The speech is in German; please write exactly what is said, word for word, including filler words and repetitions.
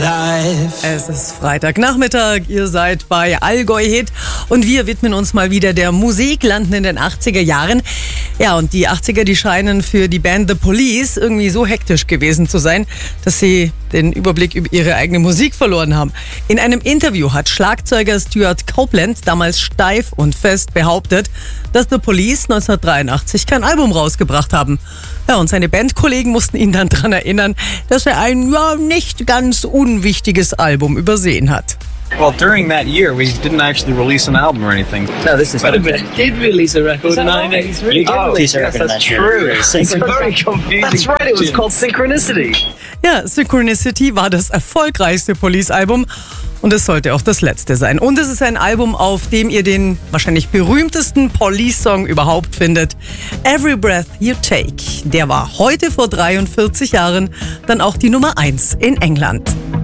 Es ist Freitagnachmittag, ihr seid bei Allgäu Hit und wir widmen uns mal wieder der Musik, landen in den achtziger Jahren. Ja, und die achtziger, die scheinen für die Band The Police irgendwie so hektisch gewesen zu sein, dass sie den Überblick über ihre eigene Musik verloren haben. In einem Interview hat Schlagzeuger Stuart Copeland damals steif und fest behauptet, dass The Police neunzehnhundertdreiundachtzig kein Album rausgebracht haben. Ja, und seine Bandkollegen mussten ihn dann daran erinnern, dass er ein ja, nicht ganz unwichtiges Album übersehen hat. Well, during that year, we didn't actually release an album or anything. No, this is. But we did release a record in nineteen eighty-three. You did oh, release a yes, record in that's nineteen eighty-three. true. It's very confusing. That's right. It was called Synchronicity. Ja, Synchronicity war das erfolgreichste Police-Album und es sollte auch das letzte sein. Und es ist ein Album, auf dem ihr den wahrscheinlich berühmtesten Police-Song überhaupt findet. Every Breath You Take. Der war heute vor dreiundvierzig Jahren dann auch die Nummer eins in England.